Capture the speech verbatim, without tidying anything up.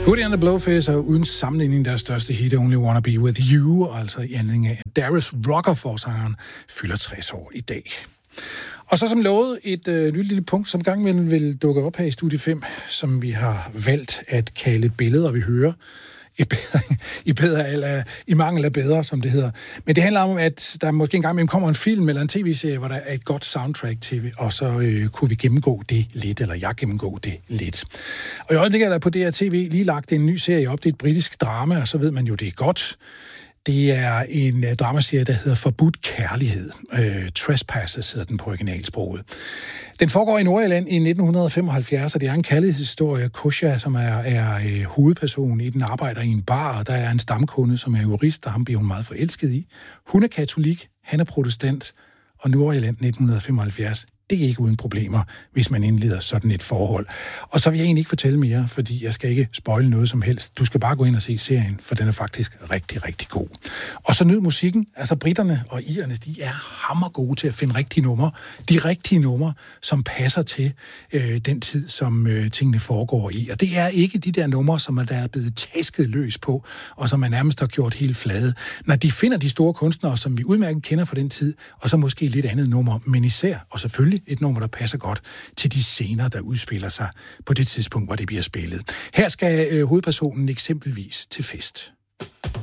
Hootie and the Blowfish er uden sammenligning deres største hit, Only Wanna Be With You, altså i anledning af Darius Rucker-forsangeren fylder tres år i dag. Og så som lovet et øh, nyt lille punkt, som gang vil, vil dukke op her i Studie fem, som vi har valgt at kalde billeder, vi hører. I, bedre, i, bedre eller, i mangel af bedre, som det hedder. Men det handler om, at der måske engang imellem kommer en film eller en tv-serie, hvor der er et godt soundtrack til, og så øh, kunne vi gennemgå det lidt, eller jeg gennemgå det lidt. Og i øjeblikket er der på D R T V lige lagt en ny serie op. Det er et britisk drama, og så ved man jo, det er godt. Det er en uh, dramaserie, der hedder Forbudt Kærlighed. Uh, Trespassers hedder den på originalsproget. Den foregår i Nordjylland i nitten femoghalvfjerds, og det er en kærlighedshistorie. Kusha, som er, er uh, hovedpersonen i den, arbejder i en bar, og der er en stamkunde, som er jurist, og ham bliver hun meget forelsket i. Hun er katolik, han er protestant, og Nordjylland nitten femoghalvfjerds, det er ikke uden problemer, hvis man indleder sådan et forhold. Og så vil jeg egentlig ikke fortælle mere, fordi jeg skal ikke spoile noget som helst. Du skal bare gå ind og se serien, for den er faktisk rigtig, rigtig god. Og så nyd musikken. Altså britterne og irerne, de er hammergode til at finde rigtige numre. De rigtige numre, som passer til øh, den tid, som øh, tingene foregår i. Og det er ikke de der numre, som der er blevet tasket løs på, og som man nærmest har gjort helt flade. Når de finder de store kunstnere, som vi udmærket kender fra den tid, og så måske lidt andet nummer, men især, og selvfølgelig et nummer, der passer godt til de scener, der udspiller sig på det tidspunkt, hvor det bliver spillet. Her skal øh, hovedpersonen eksempelvis til fest.